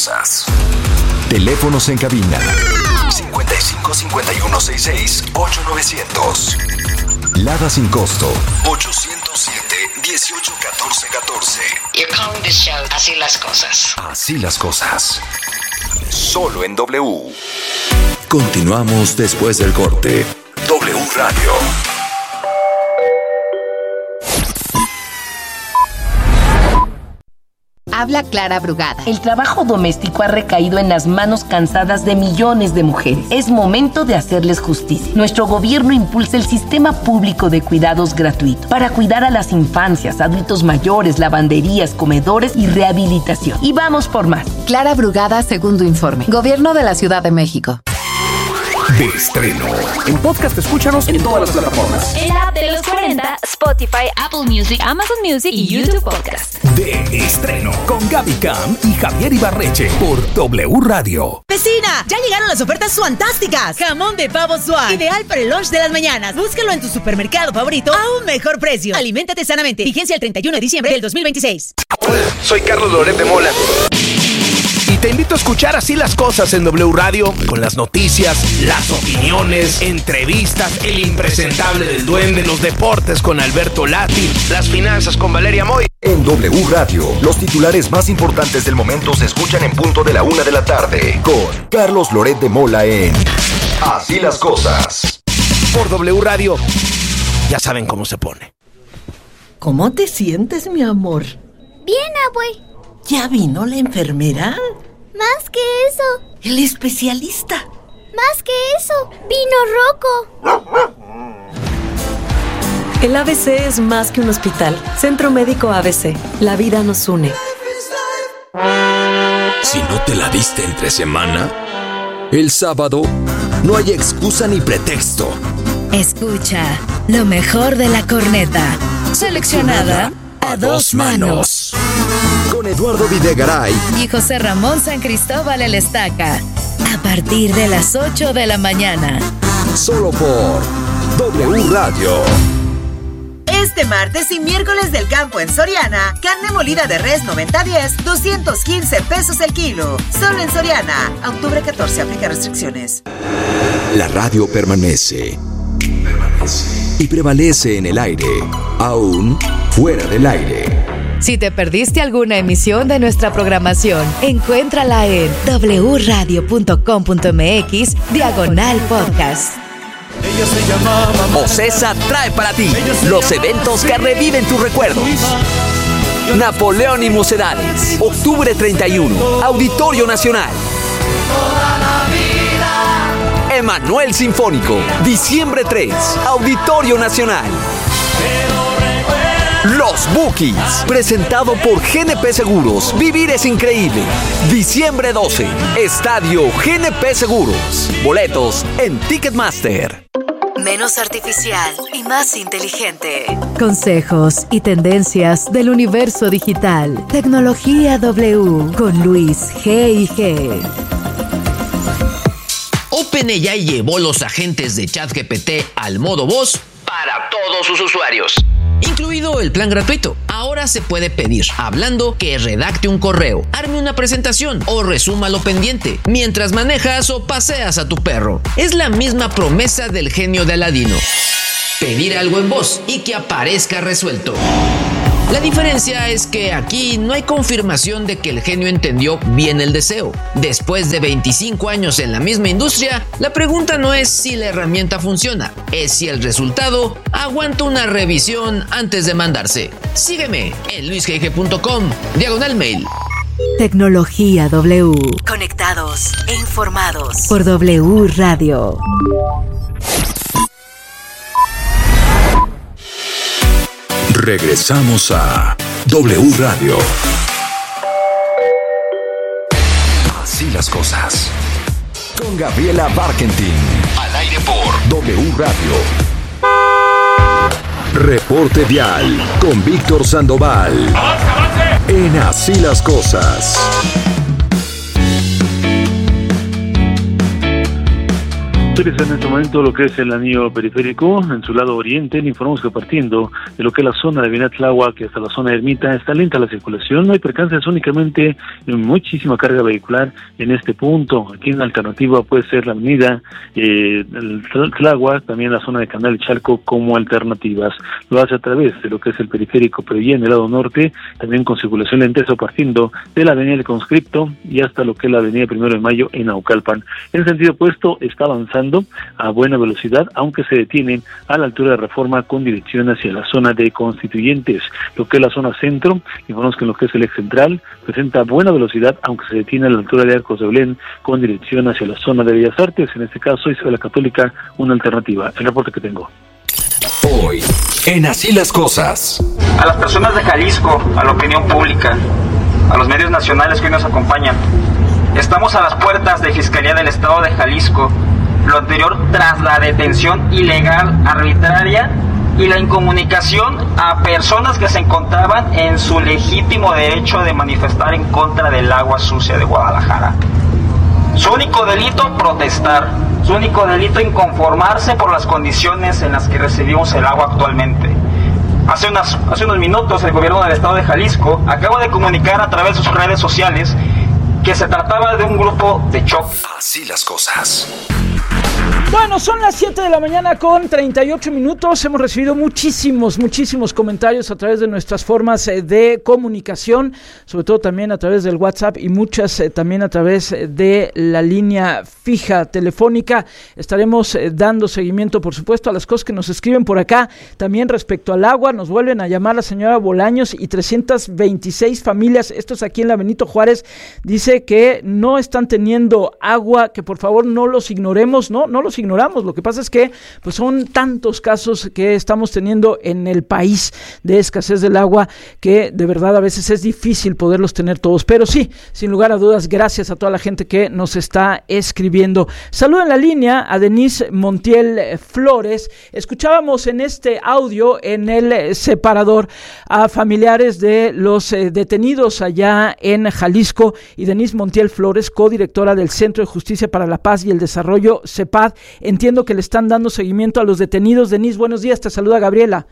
cosas. Teléfonos en cabina 55 51 66 8900. Lada sin costo 807 18 14 14. You're calling this show Así las cosas. Así las cosas. Solo en W. Continuamos después del corte. W Radio. Habla Clara Brugada. El trabajo doméstico ha recaído en las manos cansadas de millones de mujeres. Es momento de hacerles justicia. Nuestro gobierno impulsa el sistema público de cuidados gratuito para cuidar a las infancias, adultos mayores, lavanderías, comedores y rehabilitación. Y vamos por más. Clara Brugada, segundo informe. Gobierno de la Ciudad de México. De estreno. En podcast, escúchanos en todas las plataformas. En la app de los 40, Spotify, Apple Music, Amazon Music y YouTube Podcast. De estreno con Gaby Cam y Javier Ibarreche por W Radio. ¡Vecina! ¡Ya llegaron las ofertas fantásticas! Jamón de pavo Swan, ideal para el lunch de las mañanas. Búscalo en tu supermercado favorito a un mejor precio. Aliméntate sanamente. Vigencia el 31 de diciembre del 2026. Hola, soy Carlos Loret de Mola. Y te invito a escuchar Así las cosas en W Radio, con las noticias, las opiniones, entrevistas, el impresentable del duende, los deportes con Alberto Lati, las finanzas con Valeria Moy. En W Radio, los titulares más importantes del momento se escuchan en punto de la 1 de la tarde, con Carlos Loret de Mola en Así las cosas. Por W Radio, ya saben cómo se pone. ¿Cómo te sientes, mi amor? Bien, abue. ¿Ya vino la enfermera? Más que eso. El especialista. Más que eso. Vino Rocco. El ABC es más que un hospital. Centro Médico ABC. La vida nos une. Si no te la diste entre semana, el sábado no hay excusa ni pretexto. Escucha lo mejor de la corneta. Seleccionada a dos manos. Con Eduardo Videgaray Y José Ramón San Cristóbal el Estaca. A partir de las 8 de la mañana. Solo por W Radio. Este martes y miércoles del campo en Soriana, carne molida de res 90-10, 215 pesos el kilo. Solo en Soriana. Octubre 14, aplica restricciones. La radio permanece. Y prevalece en el aire, aún fuera del aire. Si te perdiste alguna emisión de nuestra programación, encuéntrala en wradio.com.mx/podcast. OCESA trae para ti los eventos que reviven tus recuerdos. Napoleón y Mocedades, octubre 31, Auditorio Nacional. Emanuel Sinfónico, diciembre 3, Auditorio Nacional. Los Bookies, presentado por GNP Seguros. Vivir es increíble. Diciembre 12, Estadio GNP Seguros. Boletos en Ticketmaster. Menos artificial y más inteligente. Consejos y tendencias del universo digital. Tecnología W con Luis G&G. OpenAI llevó los agentes de ChatGPT al modo voz para todos sus usuarios, incluido el plan gratuito. Ahora se puede pedir, hablando, que redacte un correo, arme una presentación o resuma lo pendiente mientras manejas o paseas a tu perro. Es la misma promesa del genio de Aladino: pedir algo en voz y que aparezca resuelto. La diferencia es que aquí no hay confirmación de que el genio entendió bien el deseo. Después de 25 años en la misma industria, la pregunta no es si la herramienta funciona, es si el resultado aguanta una revisión antes de mandarse. Sígueme en luisgg.com/mail. Tecnología W. Conectados e informados por W Radio. Regresamos a W Radio. Así las cosas. Con Gabriela Barkentin. Al aire por W Radio. Reporte Vial con Víctor Sandoval. En Así las cosas. Utiliza en este momento lo que es el anillo periférico en su lado oriente. Le informamos que partiendo de lo que es la zona de Avenida Tláhuac hasta la zona de Ermita está lenta la circulación, no hay percances, únicamente muchísima carga vehicular en este punto. Aquí en alternativa puede ser la avenida Tláhuac, también la zona de Canal y Chalco como alternativas. Lo hace a través de lo que es el periférico, pero ya en el lado norte también con circulación lenta, eso partiendo de la avenida del Conscripto y hasta lo que es la avenida 1 de Mayo en Naucalpan. En el sentido opuesto está avanzando a buena velocidad, aunque se detienen a la altura de Reforma con dirección hacia la zona de Constituyentes. Lo que es la zona centro, informamos que en lo que es el eje central presenta buena velocidad, aunque se detiene a la altura de Arcos de Belén con dirección hacia la zona de Bellas Artes. En este caso, Isabel Católica, una alternativa. El reporte que tengo. Hoy, en Así las Cosas. A las personas de Jalisco, a la opinión pública, a los medios nacionales que hoy nos acompañan, estamos a las puertas de Fiscalía del Estado de Jalisco. Lo anterior tras la detención ilegal, arbitraria y la incomunicación a personas que se encontraban en su legítimo derecho de manifestar en contra del agua sucia de Guadalajara. Su único delito, protestar. Su único delito, inconformarse por las condiciones en las que recibimos el agua actualmente. Hace unos minutos el gobierno del Estado de Jalisco acaba de comunicar a través de sus redes sociales que se trataba de un grupo de choque. Así las cosas. Bueno, son las 7 de la mañana con 38 minutos. Hemos recibido muchísimos comentarios a través de nuestras formas de comunicación, sobre todo también a través del WhatsApp y muchas también a través de la línea fija telefónica. Estaremos dando seguimiento, por supuesto, a las cosas que nos escriben por acá. También respecto al agua, nos vuelven a llamar la señora Bolaños y 326 familias, esto es aquí en la Benito Juárez, dice que no están teniendo agua, que por favor no los ignoremos, no los ignoramos, lo que pasa es que pues son tantos casos que estamos teniendo en el país de escasez del agua que de verdad a veces es difícil poderlos tener todos, pero sí, sin lugar a dudas, gracias a toda la gente que nos está escribiendo. Saludo en la línea a Denise Montiel Flores. Escuchábamos en este audio en el separador a familiares de los detenidos allá en Jalisco, y Denise Montiel Flores, codirectora del Centro de Justicia para la Paz y el Desarrollo, CEPAD. Entiendo que le están dando seguimiento a los detenidos. Denise, buenos días, te saluda Gabriela.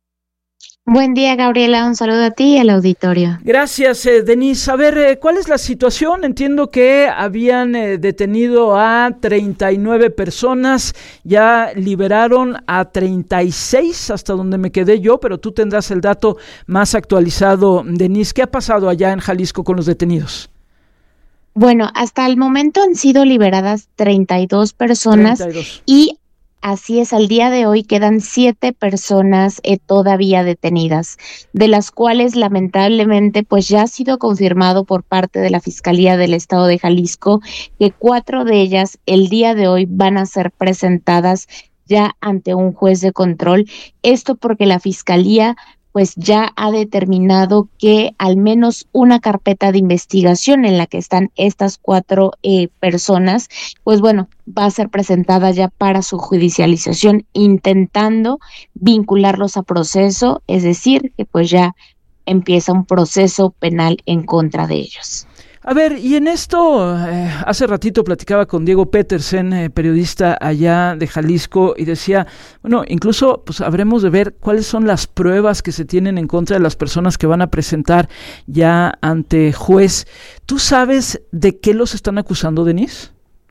Buen día, Gabriela, un saludo a ti y al auditorio. Gracias, Denise. A ver, ¿cuál es la situación? Entiendo que habían detenido a 39 personas, ya liberaron a 36, hasta donde me quedé yo, pero tú tendrás el dato más actualizado, Denise. ¿Qué ha pasado allá en Jalisco con los detenidos? Bueno, hasta el momento han sido liberadas 32 personas 32. Y así es, al día de hoy quedan 7 personas todavía detenidas, de las cuales lamentablemente pues ya ha sido confirmado por parte de la Fiscalía del Estado de Jalisco que 4 de ellas el día de hoy van a ser presentadas ya ante un juez de control. Esto porque la Fiscalía pues ya ha determinado que al menos una carpeta de investigación en la que están estas 4 personas, pues bueno, va a ser presentada ya para su judicialización, intentando vincularlos a proceso, es decir, que pues ya empieza un proceso penal en contra de ellos. A ver, y en esto, hace ratito platicaba con Diego Petersen, periodista allá de Jalisco, y decía, bueno, incluso pues habremos de ver cuáles son las pruebas que se tienen en contra de las personas que van a presentar ya ante juez. ¿Tú sabes de qué los están acusando, Denise?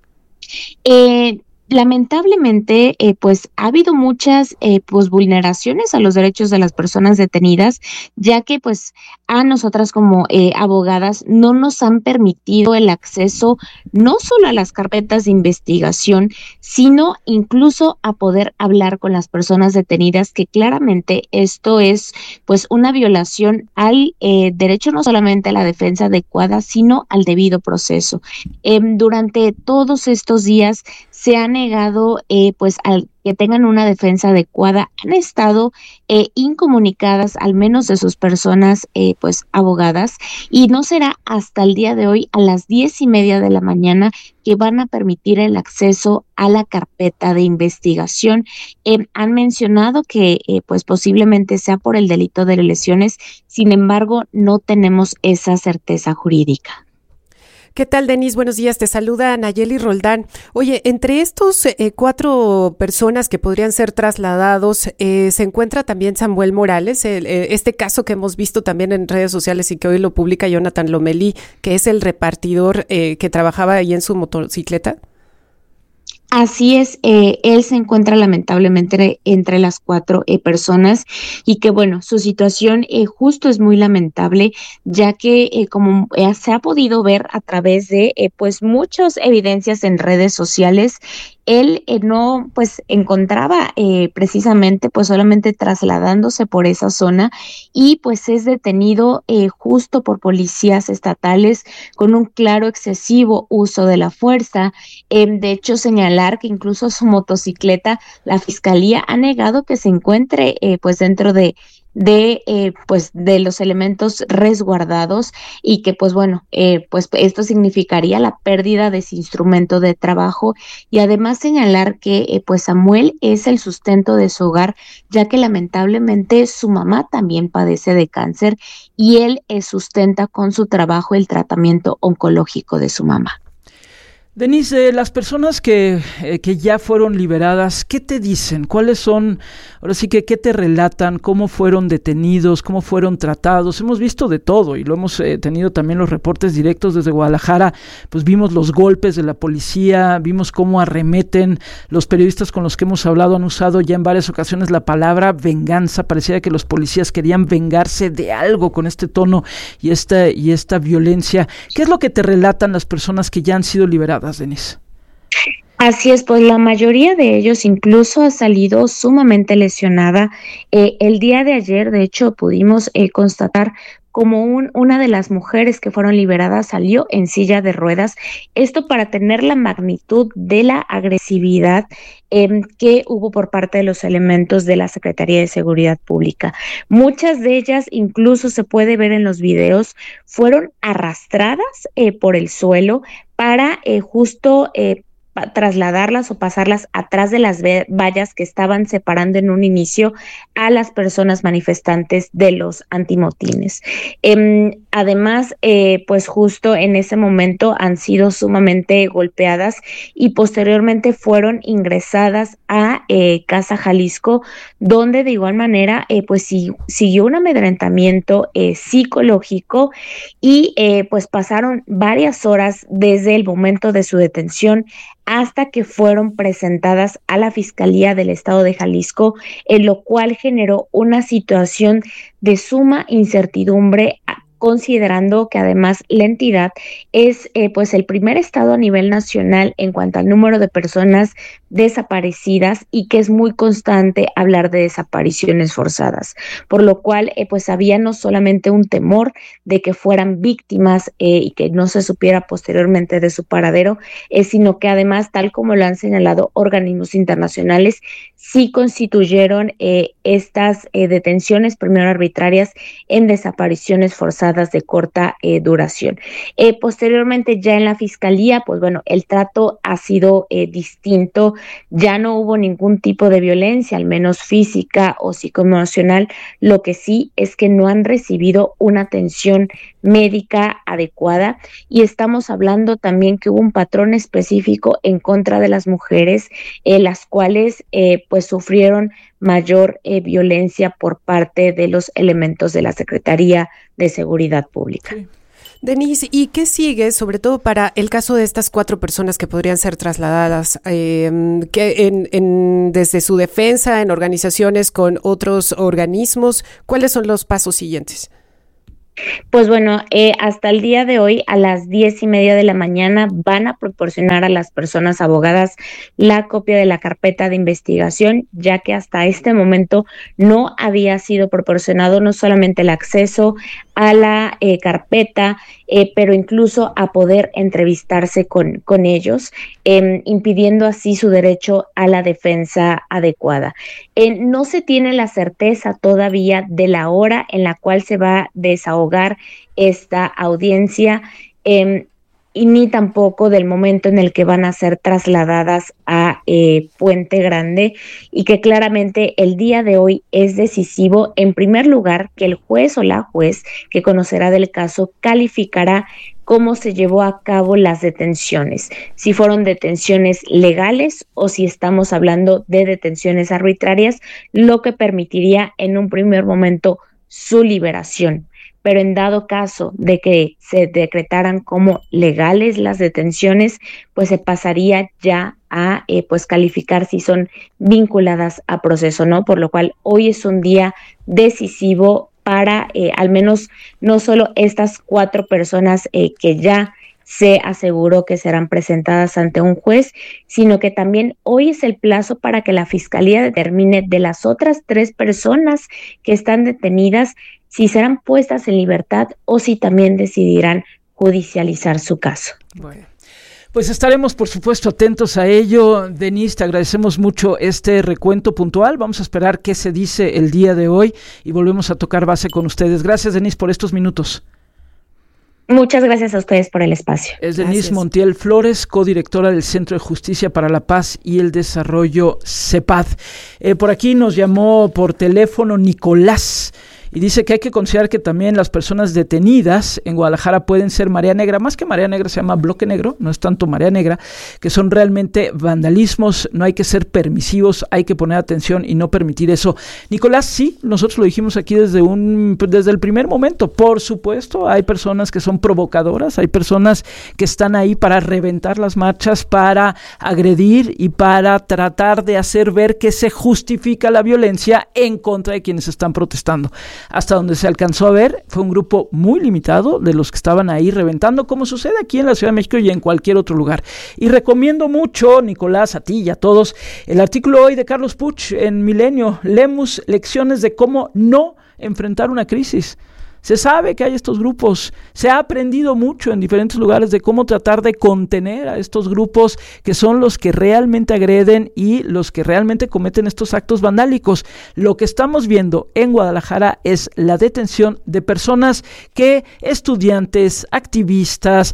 Lamentablemente, pues ha habido muchas pues vulneraciones a los derechos de las personas detenidas, ya que pues a nosotras como abogadas no nos han permitido el acceso no solo a las carpetas de investigación, sino incluso a poder hablar con las personas detenidas, que claramente esto es pues una violación al derecho no solamente a la defensa adecuada, sino al debido proceso. Durante todos estos días se han negado pues al que tengan una defensa adecuada, han estado incomunicadas al menos de sus personas pues abogadas, y no será hasta el día de hoy a las 10:30 de la mañana que van a permitir el acceso a la carpeta de investigación. Han mencionado que pues posiblemente sea por el delito de lesiones, sin embargo no tenemos esa certeza jurídica. ¿Qué tal, Denise? Buenos días, te saluda Nayeli Roldán. Oye, entre estos 4 personas que podrían ser trasladados, se encuentra también Samuel Morales, este caso que hemos visto también en redes sociales y que hoy lo publica Jonathan Lomelí, que es el repartidor que trabajaba ahí en su motocicleta. Así es, él se encuentra lamentablemente entre las 4 personas y que bueno, su situación justo es muy lamentable, ya que como se ha podido ver a través de pues muchas evidencias en redes sociales, él no pues encontraba precisamente pues solamente trasladándose por esa zona y pues es detenido justo por policías estatales con un claro excesivo uso de la fuerza. De hecho, señalar que incluso su motocicleta, la fiscalía ha negado que se encuentre pues dentro de los elementos resguardados y que pues bueno, pues esto significaría la pérdida de ese instrumento de trabajo y además señalar que pues Samuel es el sustento de su hogar, ya que lamentablemente su mamá también padece de cáncer y él sustenta con su trabajo el tratamiento oncológico de su mamá. Denise, las personas que ya fueron liberadas, ¿qué te dicen? ¿Cuáles son, ahora sí que qué te relatan? ¿Cómo fueron detenidos? ¿Cómo fueron tratados? Hemos visto de todo y lo hemos tenido también los reportes directos desde Guadalajara, pues vimos los golpes de la policía, vimos cómo arremeten, los periodistas con los que hemos hablado han usado ya en varias ocasiones la palabra venganza, parecía que los policías querían vengarse de algo con este tono y esta violencia. ¿Qué es lo que te relatan las personas que ya han sido liberadas, Denise? Así es, pues la mayoría de ellos incluso ha salido sumamente lesionada. El día de ayer, de hecho, pudimos constatar como una de las mujeres que fueron liberadas salió en silla de ruedas, esto para tener la magnitud de la agresividad que hubo por parte de los elementos de la Secretaría de Seguridad Pública. Muchas de ellas, incluso se puede ver en los videos, fueron arrastradas por el suelo para justo trasladarlas o pasarlas atrás de las vallas que estaban separando en un inicio a las personas manifestantes de los antimotines. Además, pues justo en ese momento han sido sumamente golpeadas y posteriormente fueron ingresadas a Casa Jalisco, donde de igual manera pues siguió un amedrentamiento psicológico y pues pasaron varias horas desde el momento de su detención hasta que fueron presentadas a la Fiscalía del Estado de Jalisco, en lo cual generó una situación de suma incertidumbre, considerando que además la entidad es pues el primer estado a nivel nacional en cuanto al número de personas desaparecidas y que es muy constante hablar de desapariciones forzadas, por lo cual pues había no solamente un temor de que fueran víctimas y que no se supiera posteriormente de su paradero, sino que además, tal como lo han señalado organismos internacionales, sí constituyeron estas detenciones primero arbitrarias en desapariciones forzadas de corta duración. Posteriormente ya en la fiscalía, pues bueno, el trato ha sido distinto, ya no hubo ningún tipo de violencia, al menos física o psicoemocional, lo que sí es que no han recibido una atención médica adecuada y estamos hablando también que hubo un patrón específico en contra de las mujeres, las cuales pues sufrieron mayor violencia por parte de los elementos de la Secretaría de Seguridad Pública. Sí. Denise, ¿y qué sigue, sobre todo para el caso de estas 4 personas que podrían ser trasladadas, que desde su defensa, en organizaciones con otros organismos? ¿Cuáles son los pasos siguientes? Pues bueno, hasta el día de hoy a las 10:30 de la mañana van a proporcionar a las personas abogadas la copia de la carpeta de investigación, ya que hasta este momento no había sido proporcionado no solamente el acceso a la carpeta, pero incluso a poder entrevistarse con ellos, impidiendo así su derecho a la defensa adecuada. No se tiene la certeza todavía de la hora en la cual se va a desahogar esta audiencia, y ni tampoco del momento en el que van a ser trasladadas a Puente Grande, y que claramente el día de hoy es decisivo, en primer lugar, que el juez o la juez que conocerá del caso calificará cómo se llevó a cabo las detenciones, si fueron detenciones legales o si estamos hablando de detenciones arbitrarias, lo que permitiría en un primer momento su liberación. Pero en dado caso de que se decretaran como legales las detenciones, pues se pasaría ya a pues calificar si son vinculadas a proceso, ¿no? Por lo cual hoy es un día decisivo para al menos no solo estas 4 personas que ya se aseguró que serán presentadas ante un juez, sino que también hoy es el plazo para que la Fiscalía determine de las otras 3 personas que están detenidas si serán puestas en libertad o si también decidirán judicializar su caso. Bueno. Pues estaremos, por supuesto, atentos a ello. Denise, te agradecemos mucho este recuento puntual. Vamos a esperar qué se dice el día de hoy y volvemos a tocar base con ustedes. Gracias, Denise, por estos minutos. Muchas gracias a ustedes por el espacio. Es Denise Montiel Flores, codirectora del Centro de Justicia para la Paz y el Desarrollo CEPAD. Por aquí nos llamó por teléfono Nicolás. Y dice que hay que considerar que también las personas detenidas en Guadalajara pueden ser marea negra, más que marea negra se llama bloque negro, no es tanto marea negra, que son realmente vandalismos, no hay que ser permisivos, hay que poner atención y no permitir eso. Nicolás, sí, nosotros lo dijimos aquí desde el primer momento, por supuesto, hay personas que son provocadoras, hay personas que están ahí para reventar las marchas, para agredir y para tratar de hacer ver que se justifica la violencia en contra de quienes están protestando. Hasta donde se alcanzó a ver, fue un grupo muy limitado de los que estaban ahí reventando, como sucede aquí en la Ciudad de México y en cualquier otro lugar. Y recomiendo mucho, Nicolás, a ti y a todos, el artículo hoy de Carlos Puch en Milenio, Lemus, lecciones de cómo no enfrentar una crisis. Se sabe que hay estos grupos, se ha aprendido mucho en diferentes lugares de cómo tratar de contener a estos grupos que son los que realmente agreden y los que realmente cometen estos actos vandálicos. Lo que estamos viendo en Guadalajara es la detención de personas que, estudiantes, activistas,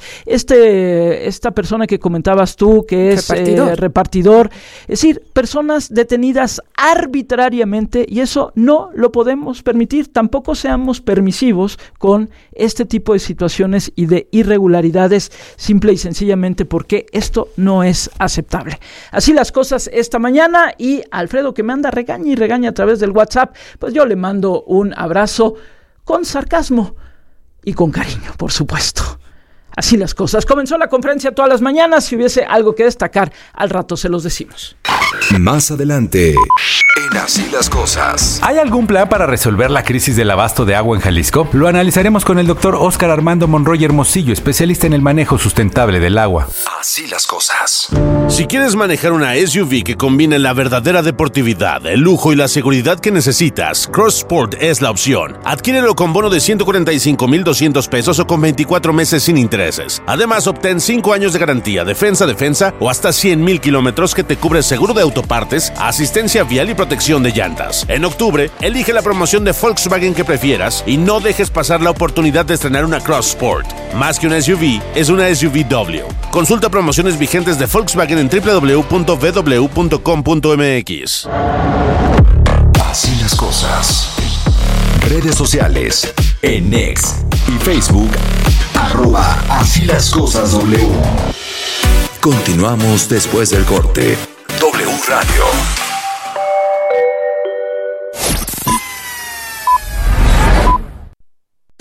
esta persona que comentabas tú que es repartidor, es decir, personas detenidas arbitrariamente y eso no lo podemos permitir, tampoco seamos permisivos con este tipo de situaciones y de irregularidades, simple y sencillamente porque esto no es aceptable. Así las cosas esta mañana y Alfredo, que me anda regaña y regaña a través del WhatsApp, pues yo le mando un abrazo con sarcasmo y con cariño, por supuesto. Así las cosas. Comenzó la conferencia todas las mañanas. Si hubiese algo que destacar, al rato se los decimos. Más adelante, en Así las Cosas. ¿Hay algún plan para resolver la crisis del abasto de agua en Jalisco? Lo analizaremos con el doctor Óscar Armando Monroy Hermosillo, especialista en el manejo sustentable del agua. Así las cosas. Si quieres manejar una SUV que combine la verdadera deportividad, el lujo y la seguridad que necesitas, Cross Sport es la opción. Adquiérelo con bono de 145,200 pesos o con 24 meses sin intereses. Además, obtén 5 años de garantía, defensa o hasta 100,000 kilómetros que te cubre seguro de autopartes, asistencia vial y protección de llantas. En octubre, elige la promoción de Volkswagen que prefieras y no dejes pasar la oportunidad de estrenar una Cross Sport. Más que una SUV, es una SUVW. Consulta promociones vigentes de Volkswagen en www.vw.com.mx. Así las cosas. Redes sociales. En X y Facebook. @Así las cosas W. Continuamos después del corte. W Radio.